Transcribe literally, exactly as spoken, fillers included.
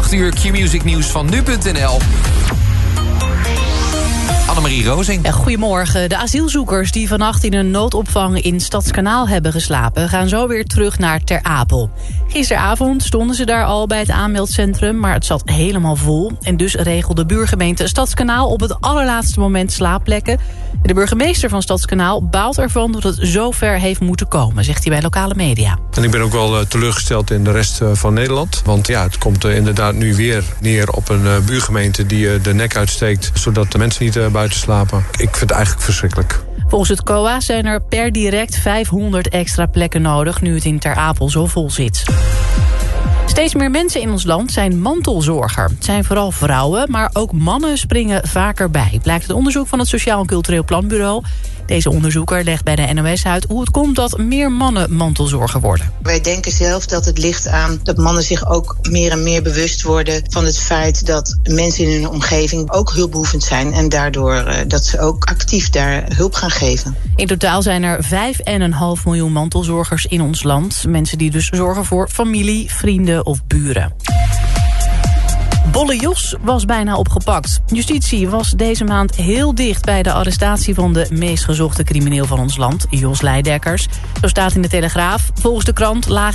acht uur Q-Music nieuws van nu punt n l. Annemarie Rozing. Goedemorgen. De asielzoekers die vannacht in een noodopvang in Stadskanaal hebben geslapen, gaan zo weer terug naar Ter Apel. Gisteravond stonden ze daar al bij het aanmeldcentrum, maar het zat helemaal vol. En dus regelde buurgemeente Stadskanaal op het allerlaatste moment slaapplekken. De burgemeester van Stadskanaal baalt ervan dat het zo ver heeft moeten komen, zegt hij bij lokale media. En ik ben ook wel uh, teleurgesteld in de rest uh, van Nederland. Want ja, het komt uh, inderdaad nu weer neer op een uh, buurgemeente die uh, de nek uitsteekt, zodat de mensen niet uh, buiten slapen. Ik vind het eigenlijk verschrikkelijk. Volgens het C O A zijn er per direct vijfhonderd extra plekken nodig, nu het in Ter Apel zo vol zit. Steeds meer mensen in ons land zijn mantelzorger. Het zijn vooral vrouwen, maar ook mannen springen vaker bij. Blijkt het onderzoek van het Sociaal en Cultureel Planbureau. Deze onderzoeker legt bij de N O S uit hoe het komt dat meer mannen mantelzorger worden. Wij denken zelf dat het ligt aan dat mannen zich ook meer en meer bewust worden van het feit dat mensen in hun omgeving ook hulpbehoevend zijn en daardoor uh, dat ze ook actief daar hulp gaan geven. In totaal zijn er vijf komma vijf miljoen mantelzorgers in ons land. Mensen die dus zorgen voor familie, vrienden of buren. Bolle Jos was bijna opgepakt. Justitie was deze maand heel dicht bij de arrestatie van de meest gezochte crimineel van ons land, Jos Leidekkers. Zo staat in de Telegraaf. Volgens de krant lagen